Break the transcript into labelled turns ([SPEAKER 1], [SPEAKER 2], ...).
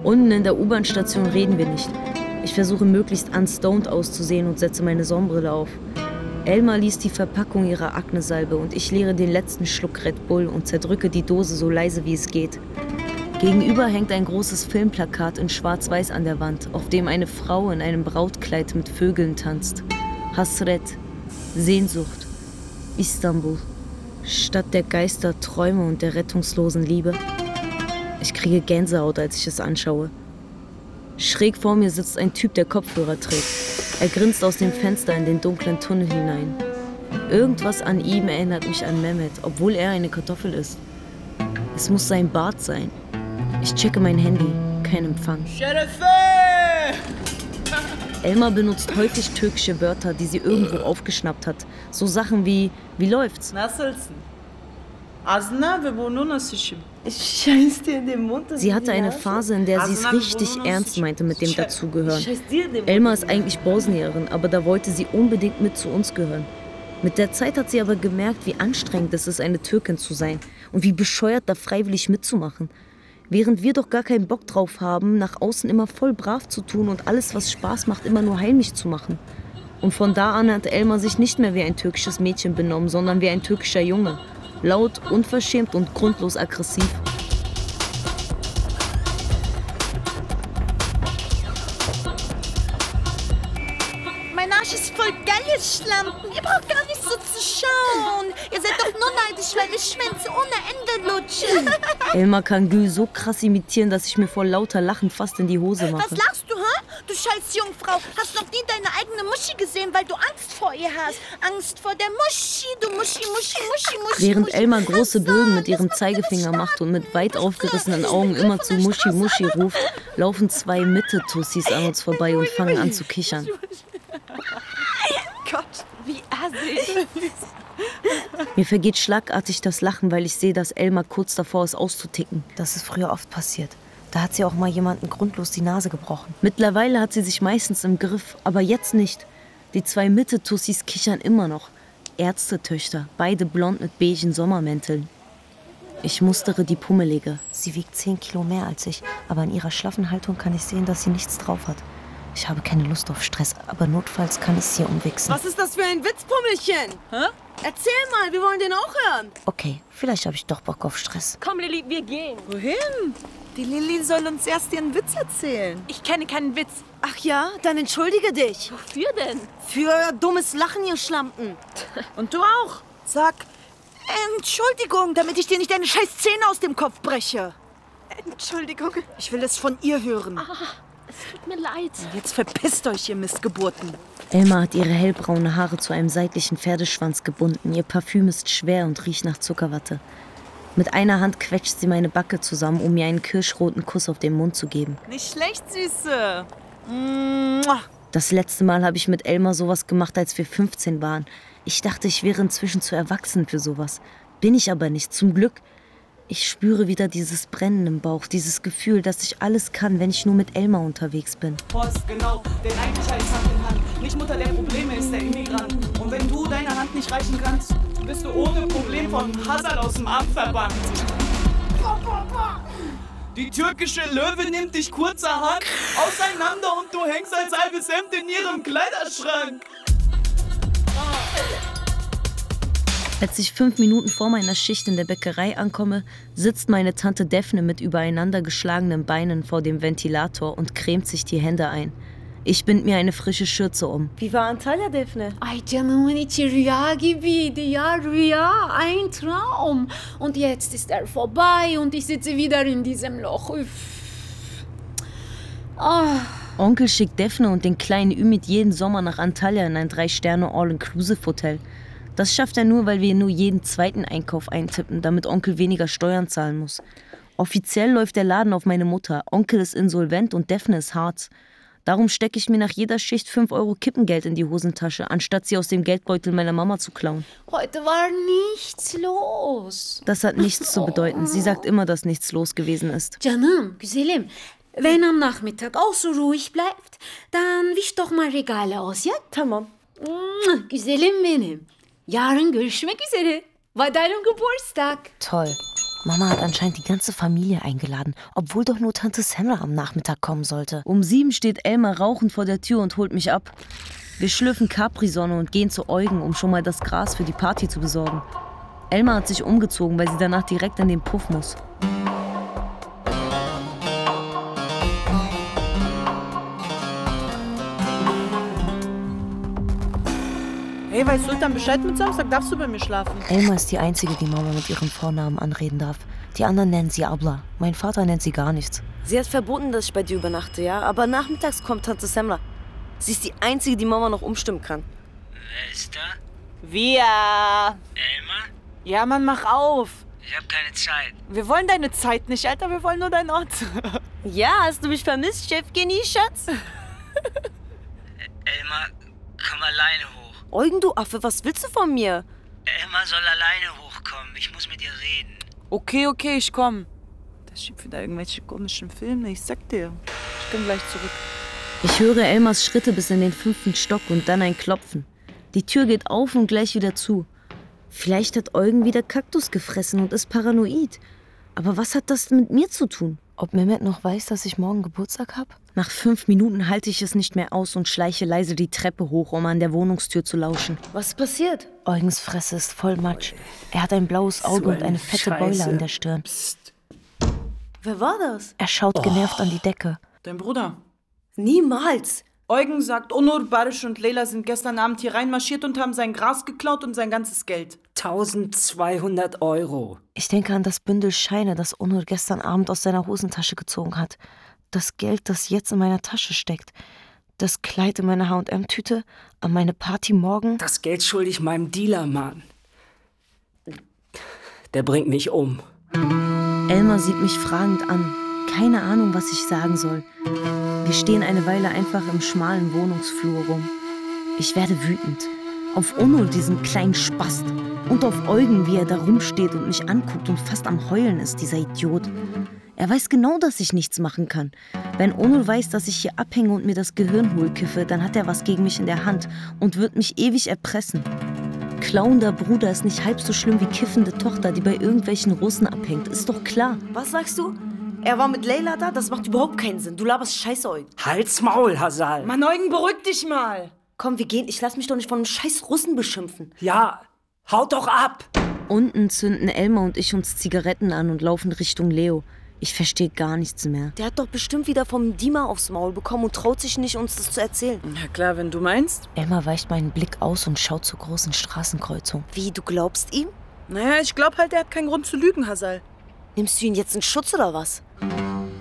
[SPEAKER 1] Unten in der U-Bahn-Station reden wir nicht. Ich versuche möglichst unstoned auszusehen und setze meine Sonnenbrille auf. Elma liest die Verpackung ihrer Akne-Salbe und ich leere den letzten Schluck Red Bull und zerdrücke die Dose so leise wie es geht. Gegenüber hängt ein großes Filmplakat in Schwarz-Weiß an der Wand, auf dem eine Frau in einem Brautkleid mit Vögeln tanzt. Hasret, Sehnsucht, Istanbul, Stadt der Geister, Träume und der rettungslosen Liebe. Ich kriege Gänsehaut, als ich es anschaue. Schräg vor mir sitzt ein Typ, der Kopfhörer trägt. Er grinst aus dem Fenster in den dunklen Tunnel hinein. Irgendwas an ihm erinnert mich an Mehmet, obwohl er eine Kartoffel ist. Es muss sein Bart sein. Ich checke mein Handy. Kein Empfang. Elma benutzt häufig türkische Wörter, die sie irgendwo aufgeschnappt hat. So Sachen wie läuft's?
[SPEAKER 2] Ich scheiß dir in den Mund.
[SPEAKER 1] Sie hatte eine Phase, in der sie es richtig ernst meinte mit dem Dazugehören. Elma ist eigentlich Bosnierin, aber da wollte sie unbedingt mit zu uns gehören. Mit der Zeit hat sie aber gemerkt, wie anstrengend es ist, eine Türkin zu sein und wie bescheuert, da freiwillig mitzumachen. Während wir doch gar keinen Bock drauf haben, nach außen immer voll brav zu tun und alles, was Spaß macht, immer nur heimlich zu machen. Und von da an hat Elma sich nicht mehr wie ein türkisches Mädchen benommen, sondern wie ein türkischer Junge. Laut, unverschämt und grundlos aggressiv.
[SPEAKER 3] Mein Arsch ist voll geile Schlampen. Ihr braucht gar nicht so zu schauen. Ihr seid doch nur neidisch, weil ich Schwänze ohne Ende lutsche.
[SPEAKER 1] Elma kann Gül so krass imitieren, dass ich mir vor lauter Lachen fast in die Hose mache.
[SPEAKER 3] Was lachst du, hä? Du scheiß Jungfrau. Hast noch nie deine eigene Muschi gesehen, weil du Angst vor ihr hast. Angst vor der Muschi, du Muschi.
[SPEAKER 1] Während Elma große Bögen mit ihrem Zeigefinger macht und mit weit aufgerissenen Augen immer zu Muschi ruft, laufen zwei Mitte-Tussis an uns vorbei und fangen an zu kichern.
[SPEAKER 3] Gott, wie assig.
[SPEAKER 1] Mir vergeht schlagartig das Lachen, weil ich sehe, dass Elma kurz davor ist, auszuticken.
[SPEAKER 2] Das ist früher oft passiert. Da hat sie auch mal jemanden grundlos die Nase gebrochen.
[SPEAKER 1] Mittlerweile hat sie sich meistens im Griff, aber jetzt nicht. Die zwei Mitte-Tussis kichern immer noch. Ärztetöchter, beide blond mit beigen Sommermänteln. Ich mustere die Pummelige.
[SPEAKER 2] Sie wiegt 10 Kilo mehr als ich, aber in ihrer schlaffen Haltung kann ich sehen, dass sie nichts drauf hat. Ich habe keine Lust auf Stress, aber notfalls kann ich sie umwichsen.
[SPEAKER 4] Was ist das für ein Witz, Pummelchen? Hä? Erzähl mal, wir wollen den auch hören.
[SPEAKER 2] Okay, vielleicht habe ich doch Bock auf Stress.
[SPEAKER 5] Komm, Lilly, wir gehen.
[SPEAKER 4] Wohin?
[SPEAKER 6] Die Lilly soll uns erst ihren Witz erzählen.
[SPEAKER 5] Ich kenne keinen Witz.
[SPEAKER 4] Ach ja, dann entschuldige dich.
[SPEAKER 5] Wofür denn?
[SPEAKER 4] Für euer dummes Lachen, ihr Schlampen.
[SPEAKER 6] Und du auch. Sag Entschuldigung, damit ich dir nicht deine scheiß Zähne aus dem Kopf breche.
[SPEAKER 5] Entschuldigung.
[SPEAKER 6] Ich will es von ihr hören.
[SPEAKER 5] Es tut mir leid.
[SPEAKER 6] Jetzt verpisst euch, ihr Missgeburten.
[SPEAKER 1] Elma hat ihre hellbraune Haare zu einem seitlichen Pferdeschwanz gebunden. Ihr Parfüm ist schwer und riecht nach Zuckerwatte. Mit einer Hand quetscht sie meine Backe zusammen, um mir einen kirschroten Kuss auf den Mund zu geben.
[SPEAKER 6] Nicht schlecht, Süße. Mua.
[SPEAKER 1] Das letzte Mal habe ich mit Elma sowas gemacht, als wir 15 waren. Ich dachte, ich wäre inzwischen zu erwachsen für sowas. Bin ich aber nicht, zum Glück. Ich spüre wieder dieses Brennen im Bauch, dieses Gefühl, dass ich alles kann, wenn ich nur mit Elma unterwegs bin.
[SPEAKER 7] Horst, genau, denn eigentlich heißt Hand in Hand. Nicht Mutter der Probleme ist der Immigrant. Und wenn du deine Hand nicht reichen kannst, bist du ohne Problem von Hazard aus dem Arm verbannt. Die türkische Löwe nimmt dich kurzerhand auseinander und du hängst als halbes Hemd in ihrem Kleiderschrank.
[SPEAKER 1] Als ich 5 Minuten vor meiner Schicht in der Bäckerei ankomme, sitzt meine Tante Defne mit übereinander geschlagenen Beinen vor dem Ventilator und cremt sich die Hände ein. Ich bind mir eine frische Schürze um.
[SPEAKER 4] Wie war Antalya, Defne?
[SPEAKER 8] Ay canımın içi rüya gibiydi ya, Rüya, ein Traum. Und jetzt ist er vorbei und ich sitze wieder in diesem Loch. Üff. Ah.
[SPEAKER 1] Onkel schickt Defne und den kleinen Ümit jeden Sommer nach Antalya in ein 3-Sterne All-Inclusive-Hotel. Das schafft er nur, weil wir nur jeden zweiten Einkauf eintippen, damit Onkel weniger Steuern zahlen muss. Offiziell läuft der Laden auf meine Mutter. Onkel ist insolvent und Defne ist Harz. Darum stecke ich mir nach jeder Schicht 5 Euro Kippengeld in die Hosentasche, anstatt sie aus dem Geldbeutel meiner Mama zu klauen.
[SPEAKER 8] Heute war nichts los.
[SPEAKER 1] Das hat nichts zu bedeuten. Sie sagt immer, dass nichts los gewesen ist.
[SPEAKER 8] Canım, güzelim. Wenn am Nachmittag auch so ruhig bleibt, dann wisch doch mal Regale aus, ja?
[SPEAKER 4] Tamam.
[SPEAKER 8] Güzelim benim. Yarın görüşmek üzere. War deinem Geburtstag.
[SPEAKER 2] Toll. Mama hat anscheinend die ganze Familie eingeladen, obwohl doch nur Tante Semra am Nachmittag kommen sollte.
[SPEAKER 1] Um 7 steht Elmar rauchend vor der Tür und holt mich ab. Wir schlürfen Capri-Sonne und gehen zu Eugen, um schon mal das Gras für die Party zu besorgen. Elmar hat sich umgezogen, weil sie danach direkt in den Puff muss.
[SPEAKER 6] Hey, weiß Sultan Bescheid mit Samstag? Darfst du bei mir schlafen?
[SPEAKER 2] Elma ist die Einzige, die Mama mit ihrem Vornamen anreden darf. Die anderen nennen sie Abla. Mein Vater nennt sie gar nichts.
[SPEAKER 4] Sie hat verboten, dass ich bei dir übernachte, ja? Aber nachmittags kommt Tante Semra. Sie ist die Einzige, die Mama noch umstimmen kann.
[SPEAKER 9] Wer ist da?
[SPEAKER 6] Wir.
[SPEAKER 9] Elmar?
[SPEAKER 6] Ja, Mann, mach auf.
[SPEAKER 9] Ich hab keine Zeit.
[SPEAKER 6] Wir wollen deine Zeit nicht, Alter. Wir wollen nur deinen Ort.
[SPEAKER 4] Ja, hast du mich vermisst, Chef Genie, Schatz?
[SPEAKER 9] Elmar, komm alleine hoch.
[SPEAKER 4] Eugen, du Affe, was willst du von mir?
[SPEAKER 9] Elmar soll alleine hochkommen. Ich muss mit ihr reden.
[SPEAKER 6] Okay, ich komm. Der schiebt wieder irgendwelche komischen Filme. Ich sag dir. Ich komm gleich zurück.
[SPEAKER 1] Ich höre Elmars Schritte bis in den 5. Stock und dann ein Klopfen. Die Tür geht auf und gleich wieder zu. Vielleicht hat Eugen wieder Kaktus gefressen und ist paranoid. Aber was hat das mit mir zu tun?
[SPEAKER 2] Ob Mehmet noch weiß, dass ich morgen Geburtstag habe?
[SPEAKER 1] Nach 5 Minuten halte ich es nicht mehr aus und schleiche leise die Treppe hoch, um an der Wohnungstür zu lauschen.
[SPEAKER 4] Was ist passiert?
[SPEAKER 2] Eugens Fresse ist voll Matsch. Er hat ein blaues Auge und eine fette Beule an der Stirn.
[SPEAKER 9] Psst.
[SPEAKER 4] Wer war das?
[SPEAKER 2] Er schaut genervt an die Decke.
[SPEAKER 6] Dein Bruder.
[SPEAKER 4] Niemals.
[SPEAKER 6] Eugen sagt, Onur, Barisch und Leila sind gestern Abend hier reinmarschiert und haben sein Gras geklaut und sein ganzes Geld.
[SPEAKER 10] 1200 €.
[SPEAKER 2] Ich denke an das Bündel Scheine, das Onur gestern Abend aus seiner Hosentasche gezogen hat. Das Geld, das jetzt in meiner Tasche steckt. Das Kleid in meiner H&M-Tüte, an meine Party morgen.
[SPEAKER 10] Das Geld schulde ich meinem Dealer, Mann. Der bringt mich um.
[SPEAKER 1] Elmar sieht mich fragend an. Keine Ahnung, was ich sagen soll. Wir stehen eine Weile einfach im schmalen Wohnungsflur rum. Ich werde wütend. Auf Onur, diesen kleinen Spast. Und auf Eugen, wie er da rumsteht und mich anguckt und fast am Heulen ist, dieser Idiot. Er weiß genau, dass ich nichts machen kann. Wenn Onur weiß, dass ich hier abhänge und mir das Gehirn hohlkiffe, dann hat er was gegen mich in der Hand und wird mich ewig erpressen. Klauender Bruder ist nicht halb so schlimm wie kiffende Tochter, die bei irgendwelchen Russen abhängt. Ist doch klar.
[SPEAKER 4] Was sagst du? Er war mit Leila da? Das macht überhaupt keinen Sinn. Du laberst Scheiße, Eugen.
[SPEAKER 10] Halt's Maul, Hasal.
[SPEAKER 6] Mann, Eugen, beruhig dich mal.
[SPEAKER 4] Komm, wir gehen. Ich lass mich doch nicht von einem scheiß Russen beschimpfen.
[SPEAKER 10] Ja, haut doch ab.
[SPEAKER 1] Unten zünden Elmar und ich uns Zigaretten an und laufen Richtung Leo. Ich verstehe gar nichts mehr.
[SPEAKER 4] Der hat doch bestimmt wieder vom Dima aufs Maul bekommen und traut sich nicht, uns das zu erzählen.
[SPEAKER 6] Ja klar, wenn du meinst.
[SPEAKER 2] Elmar weicht meinen Blick aus und schaut zur großen Straßenkreuzung.
[SPEAKER 4] Wie, du glaubst ihm?
[SPEAKER 6] Naja, ich glaub halt, er hat keinen Grund zu lügen, Hasal.
[SPEAKER 4] Nimmst du ihn jetzt in Schutz oder was?